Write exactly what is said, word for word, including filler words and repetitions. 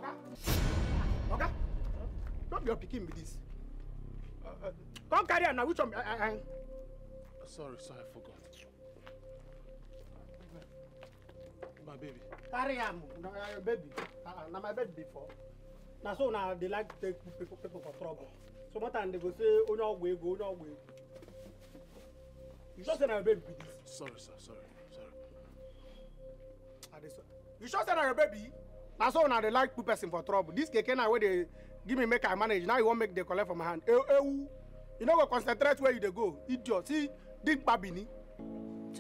Oga. Oga. Don't be your picking with this. Uh, uh, come carry her now. Which one? Uh, uh, uh. Sorry, sorry, I forgot. My baby. Carry her, no, uh, baby. Uh, now my baby before. Now so now they like to take people, people for trouble. So what time they go say, oh no way, go no way. You sure say my baby with this? Sorry, sir. Sorry, sorry. You sure say your baby? Now so now they like two person for trouble. This keke now where they give me make I manage. Now you won't make the collect from my hand. Eh, eh, you know what? Concentrate where you they go. Idiot. See, big babini.